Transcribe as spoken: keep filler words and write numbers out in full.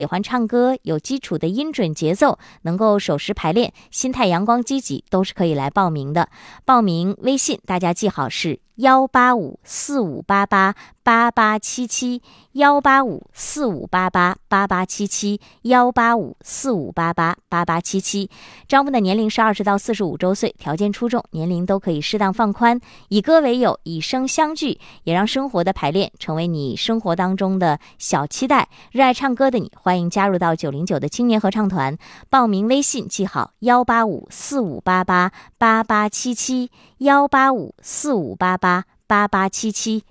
喜欢唱歌，有基础的音准节奏，能够守时排练，心态阳光积极，都是可以来报名的。报名微信大家记好是幺八五四五八八八八七七，幺八五四五八八八八七七，幺八五四五八八八八七七。招募的年龄是二十到四十五周岁，条件出众，年龄都可以适当放宽，以歌为友，以声相聚，也让生活的排练成为你生活当中的小期待。热爱唱歌的你，欢迎加入到九零九的青年合唱团。报名微信记好幺八五四五八八八八七七，幺八五四五八八八八七七，